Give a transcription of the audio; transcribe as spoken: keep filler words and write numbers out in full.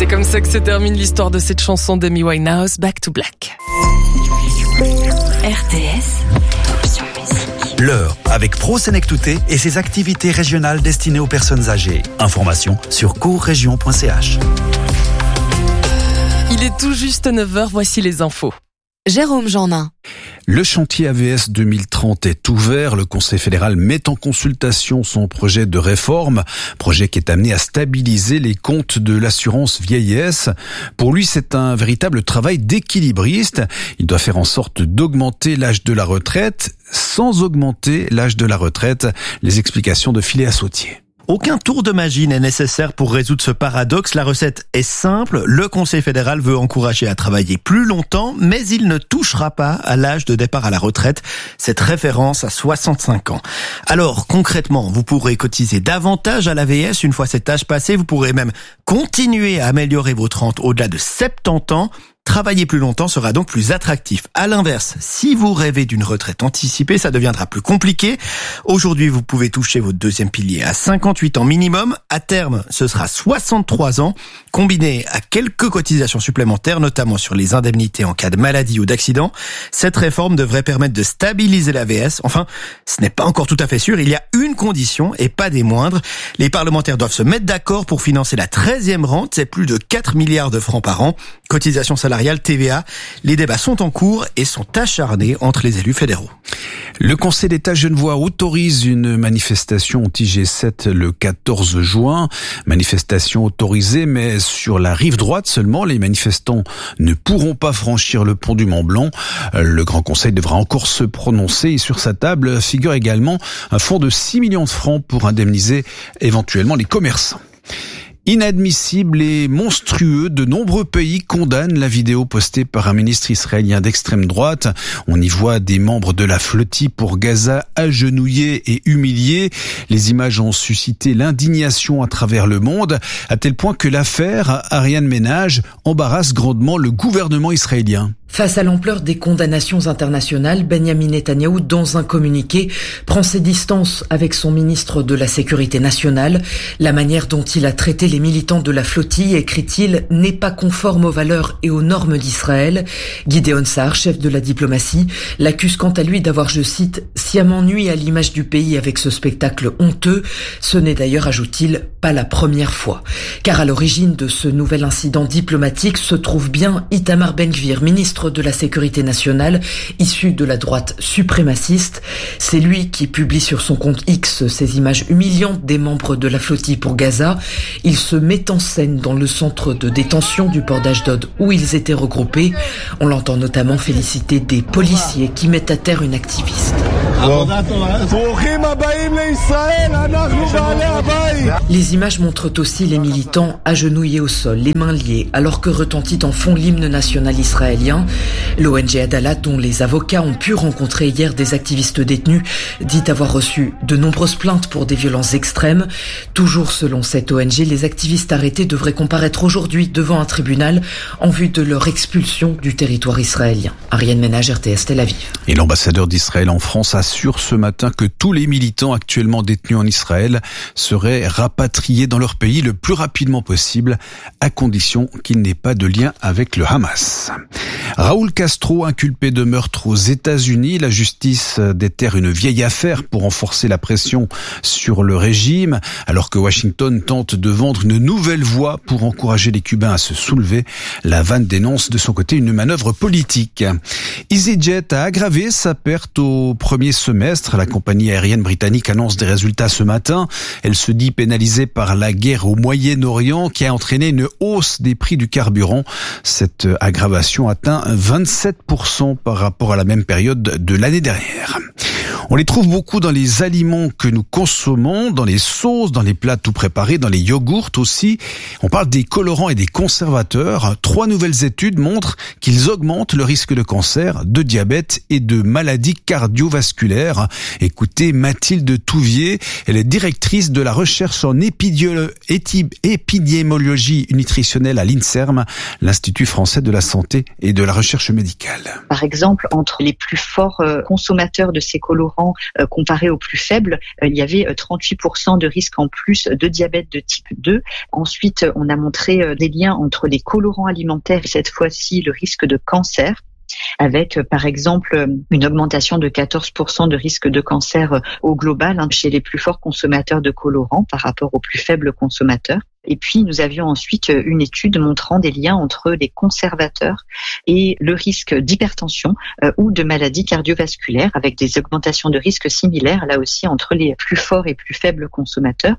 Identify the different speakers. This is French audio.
Speaker 1: C'est comme ça que se termine l'histoire de cette chanson d'Amy Winehouse, Back to Black.
Speaker 2: R T S, option musique.
Speaker 3: L'heure avec Pro Senectouté et ses activités régionales destinées aux personnes âgées. Information sur courregion point c h.
Speaker 1: Il est tout juste neuf heures, voici les infos.
Speaker 2: Jérôme Jeannin.
Speaker 4: Le chantier A V S deux mille trente est ouvert. Le Conseil fédéral met en consultation son projet de réforme, projet qui est amené à stabiliser les comptes de l'assurance vieillesse. Pour lui, c'est un véritable travail d'équilibriste. Il doit faire en sorte d'augmenter l'âge de la retraite sans augmenter l'âge de la retraite. Les explications de Philéa Sautier.
Speaker 5: Aucun tour de magie n'est nécessaire pour résoudre ce paradoxe. La recette est simple. Le Conseil fédéral veut encourager à travailler plus longtemps, mais il ne touchera pas à l'âge de départ à la retraite. Cette référence à soixante-cinq ans. Alors, concrètement, vous pourrez cotiser davantage à l'A V S une fois cet âge passé. Vous pourrez même continuer à améliorer votre rente au-delà de soixante-dix ans. Travailler plus longtemps sera donc plus attractif. À l'inverse, si vous rêvez d'une retraite anticipée, ça deviendra plus compliqué. Aujourd'hui, vous pouvez toucher votre deuxième pilier à cinquante-huit ans minimum. À terme, ce sera soixante-trois ans, combiné à quelques cotisations supplémentaires, notamment sur les indemnités en cas de maladie ou d'accident. Cette réforme devrait permettre de stabiliser l'A V S. Enfin, ce n'est pas encore tout à fait sûr. Il y a une condition, et pas des moindres. Les parlementaires doivent se mettre d'accord pour financer la treizième rente. C'est plus de quatre milliards de francs par an. Cotisation salariale, T V A. Les débats sont en cours et sont acharnés entre les élus fédéraux.
Speaker 4: Le Conseil d'État genevois autorise une manifestation anti-G sept le quatorze juin. Manifestation autorisée, mais sur la rive droite seulement. Les manifestants ne pourront pas franchir le pont du Mont-Blanc. Le Grand Conseil devra encore se prononcer et sur sa table figure également un fonds de six millions de francs pour indemniser éventuellement les commerçants. Inadmissible et monstrueux, de nombreux pays condamnent la vidéo postée par un ministre israélien d'extrême droite. On y voit des membres de la flottille pour Gaza agenouillés et humiliés. Les images ont suscité l'indignation à travers le monde, à tel point que l'affaire Ariane Ménage embarrasse grandement le gouvernement israélien.
Speaker 6: Face à l'ampleur des condamnations internationales, Benyamin Netanyahou, dans un communiqué, prend ses distances avec son ministre de la Sécurité nationale. La manière dont il a traité les militants de la flottille, écrit-il, n'est pas conforme aux valeurs et aux normes d'Israël. Gideon Sa'ar, chef de la diplomatie, l'accuse quant à lui d'avoir, je cite, sciemment nui à l'image du pays avec ce spectacle honteux. Ce n'est d'ailleurs, ajoute-t-il, pas la première fois. Car à l'origine de ce nouvel incident diplomatique se trouve bien Itamar Ben-Gvir, ministre de la Sécurité nationale, issu de la droite suprémaciste. C'est lui qui publie sur son compte X ces images humiliantes des membres de la flottille pour Gaza. Il se met en scène dans le centre de détention du port d'Ashdod où ils étaient regroupés. On l'entend notamment féliciter des policiers qui mettent à terre une activiste. Les images montrent aussi les militants agenouillés au sol, les mains liées, alors que retentit en fond l'hymne national israélien. L'O N G Adalat, dont les avocats ont pu rencontrer hier des activistes détenus, dit avoir reçu de nombreuses plaintes pour des violences extrêmes. Toujours selon cette O N G, les activistes arrêtés devraient comparaître aujourd'hui devant un tribunal en vue de leur expulsion du territoire israélien. Ariane Ménage, R T S Tel Aviv.
Speaker 4: Et l'ambassadeur d'Israël en France assure ce matin que tous les militants actuellement détenus en Israël seraient rapatriés dans leur pays le plus rapidement possible, à condition qu'ils n'aient pas de lien avec le Hamas. Raúl Castro, inculpé de meurtre aux États-Unis, la justice déterre une vieille affaire pour renforcer la pression sur le régime, alors que Washington tente de vendre une nouvelle voie pour encourager les Cubains à se soulever. La Havane dénonce de son côté une manœuvre politique. EasyJet a aggravé sa perte au premier semestre. La compagnie aérienne britannique annonce des résultats ce matin. Elle se dit pénalisée par la guerre au Moyen-Orient qui a entraîné une hausse des prix du carburant. Cette aggravation atteint vingt-sept pour cent par rapport à la même période de l'année dernière. On les trouve beaucoup dans les aliments que nous consommons, dans les sauces, dans les plats tout préparés, dans les yogourts aussi. On parle des colorants et des conservateurs. Trois nouvelles études montrent qu'ils augmentent le risque de cancer, de diabète et de maladies cardiovasculaires. Écoutez Mathilde Touvier, elle est directrice de la recherche en épidémiolo- épidémiologie nutritionnelle à l'INSERM, l'Institut français de la santé et de la recherche médicale.
Speaker 7: Par exemple, entre les plus forts consommateurs de ces colorants colorants euh, comparé aux plus faibles, euh, il y avait trente-huit pour cent de risque en plus de diabète de type deux. Ensuite, on a montré euh, des liens entre les colorants alimentaires et cette fois-ci le risque de cancer, avec par exemple une augmentation de quatorze pour cent de risque de cancer au global hein, chez les plus forts consommateurs de colorants par rapport aux plus faibles consommateurs. Et puis, nous avions ensuite une étude montrant des liens entre les conservateurs et le risque d'hypertension euh, ou de maladies cardiovasculaires, avec des augmentations de risque similaires, là aussi, entre les plus forts et plus faibles consommateurs.